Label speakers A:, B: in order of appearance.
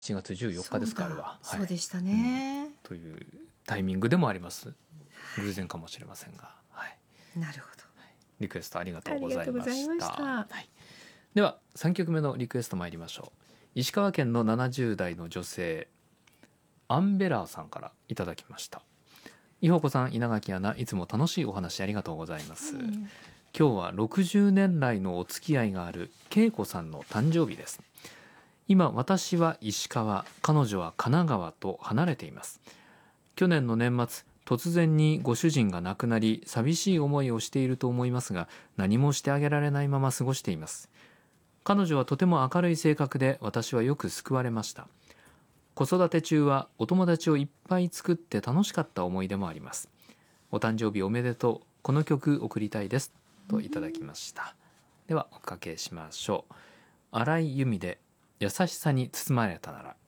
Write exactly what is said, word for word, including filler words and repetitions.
A: しがつじゅうよっかですか、あれは、
B: そうでしたね、
A: うん、というタイミングでもあります。偶然かもしれませんが、はい、
B: なるほど、
A: リクエストありがとうございました。
B: した、
A: はい、ではさんきょくめのリクエスト参りましょう。石川県のななじゅう代の女性アンベラーさんからいただきました。いほこさん、稲垣アナ、いつも楽しいお話ありがとうございます、うん、今日はろくじゅうねん来のお付き合いがある恵子さんの誕生日です。今私は石川、彼女は神奈川と離れています。去年の年末、突然にご主人が亡くなり寂しい思いをしていると思いますが、何もしてあげられないまま過ごしています。彼女はとても明るい性格で、私はよく救われました。子育て中はお友達をいっぱい作って楽しかった思い出もあります。お誕生日おめでとう、この曲送りたいですといただきました。ではおかけしましょう。荒井由実で優しさに包まれたなら。